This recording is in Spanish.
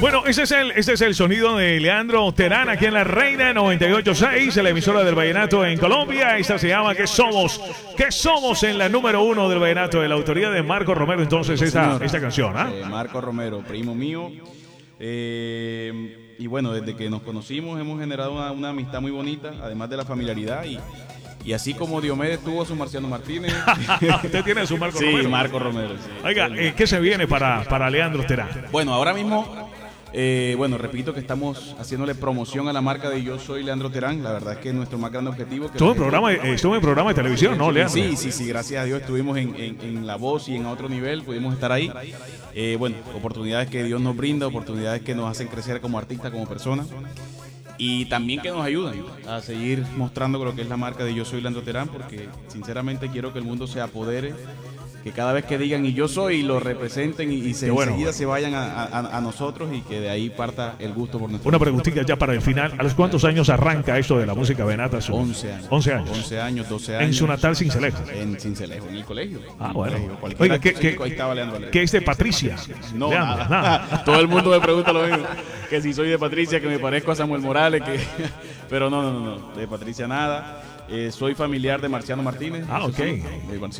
Bueno, ese es el sonido de Leandro Terán aquí en La Reina 98.6, la emisora del vallenato en Colombia. Esta se llama ¿Qué somos? ¿Qué somos? En la número 1 del vallenato, de la autoría de Marco Romero. Entonces, esta canción, ¿ah? Marco Romero, primo mío. Y bueno, desde que nos conocimos hemos generado una amistad muy bonita, además de la familiaridad. Y así como Diomedes tuvo a su Marciano Martínez. ¿Usted tiene a su Marco Romero? Sí, Marco Romero. Sí. Oiga, ¿qué se viene para Leandro Terán? Bueno, ahora mismo, repito que estamos haciéndole promoción a la marca de Yo Soy Leandro Terán. La verdad es que nuestro más grande objetivo... Estuvo en programa de televisión, ¿no, Leandro? Sí, gracias a Dios estuvimos en La Voz y en otro nivel, pudimos estar ahí. Oportunidades que Dios nos brinda, oportunidades que nos hacen crecer como artistas, como personas. Y también que nos ayudan a seguir mostrando lo que es la marca de Yo Soy Leandro Terán, porque sinceramente quiero que el mundo se apodere, que cada vez que digan y yo soy, lo representen y enseguida se vayan a nosotros y que de ahí parta el gusto por nuestro. Una preguntita ya para el final. ¿A los cuántos años arranca esto de la música vallenata? 11 años. 11 años. 11 años, 12 años. En su natal Sincelejo. En Sincelejo, en el colegio. Ah, bueno. Oiga, ¿qué es de Patricia? No, Leandro, nada. Todo el mundo me pregunta lo mismo. Que si soy de Patricia, que me parezco a Samuel Morales, pero no. De Patricia nada. Soy familiar de Marciano Martínez. Ah, ok.